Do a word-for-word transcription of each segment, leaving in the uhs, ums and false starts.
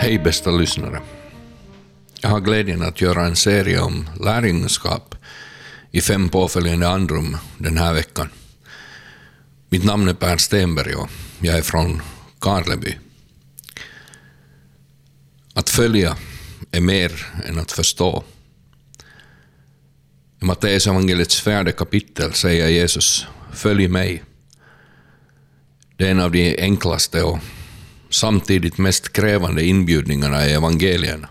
Hej bästa lyssnare. Jag har glädjen att göra en serie om lärjungaskap i fem påföljande andrum den här veckan. Mitt namn är Per Stenberg och jag är från Karleby. Att följa är mer än att förstå. I Matteus evangeliets fjärde kapitel säger Jesus: följ mig. Det är en av de enklaste och samtidigt mest krävande inbjudningarna i evangelierna.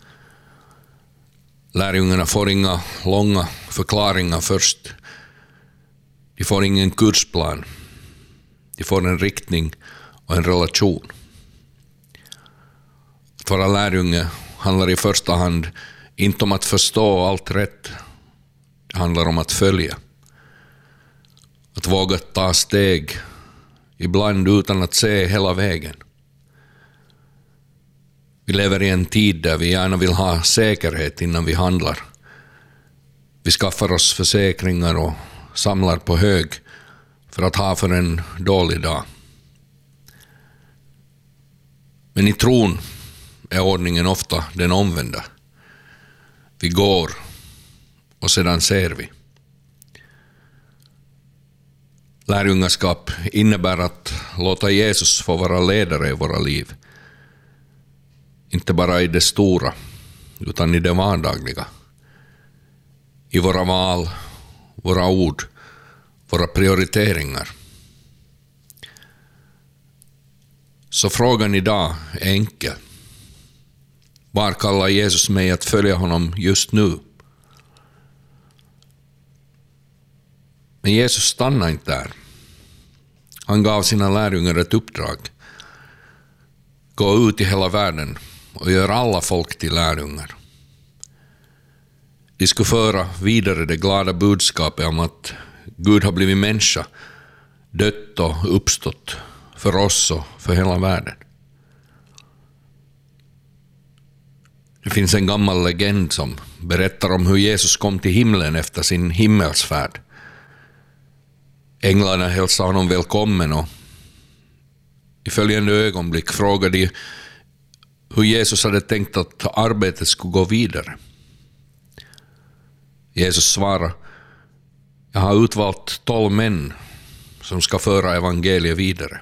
Lärjungarna får inga långa förklaringar först. De får ingen kursplan. De får en riktning och en relation. Att vara lärjunge handlar i första hand inte om att förstå allt rätt. Det handlar om att följa. Att våga ta steg, ibland utan att se hela vägen. Vi lever i en tid där vi gärna vill ha säkerhet innan vi handlar. Vi skaffar oss försäkringar och samlar på hög för att ha för en dålig dag. Men i tron är ordningen ofta den omvända. Vi går och sedan ser vi. Lärjungaskap innebär att låta Jesus få vara ledare i våra liv. Inte bara i det stora, utan i det vardagliga. I våra val, våra ord, våra prioriteringar. Så frågan idag är enkel. Var kallar Jesus mig att följa honom just nu? Men Jesus stannade inte där. Han gav sina lärjungar ett uppdrag. Gå ut i hela världen och gör alla folk till lärjungar. De skulle föra vidare det glada budskapet om att Gud har blivit människa, dött och uppstått för oss och för hela världen. Det finns en gammal legend som berättar om hur Jesus kom till himlen efter sin himmelsfärd. Änglarna hälsade honom välkommen och i följande ögonblick frågade de hur Jesus hade tänkt att arbetet skulle gå vidare. Jesus svarade: jag har utvalt tolv män som ska föra evangeliet vidare.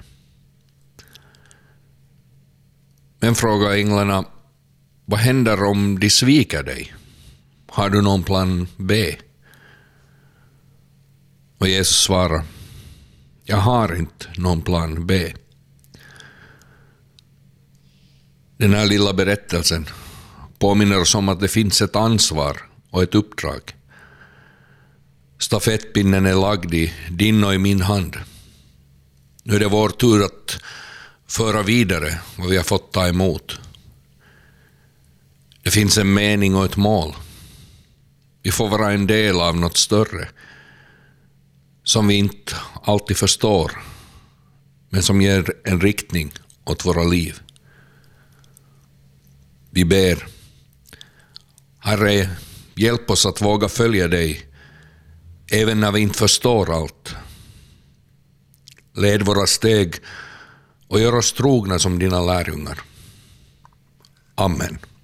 Men frågade änglarna: vad händer om de sviker dig? Har du någon plan B? Och Jesus svarade: jag har inte någon plan B. Den här lilla berättelsen påminner oss om att det finns ett ansvar och ett uppdrag. Stafettpinnen är lagd i din och i min hand. Nu är det vår tur att föra vidare vad vi har fått ta emot. Det finns en mening och ett mål. Vi får vara en del av något större som vi inte alltid förstår, men som ger en riktning åt våra liv. Vi ber: Herre, hjälp oss att våga följa dig även när vi inte förstår allt. Led våra steg och gör oss trogna som dina lärjungar. Amen.